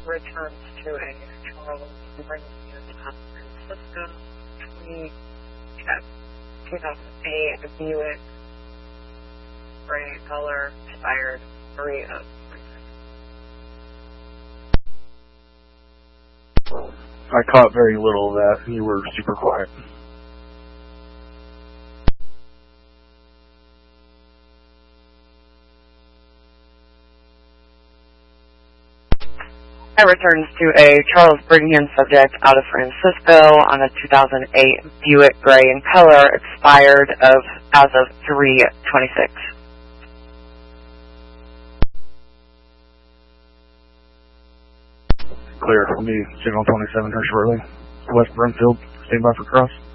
returns to a Charles Briggs San Francisco 2008 Buick gray color, expired 3 of 26. I caught very little of that. You were super quiet. That returns to a Charles Brigham subject out of Francisco on a 2008 Buick gray in color, expired as of 3/26. Clear for me, Signal 27 Hirsch Burley, West Brimfield, stand by for cross.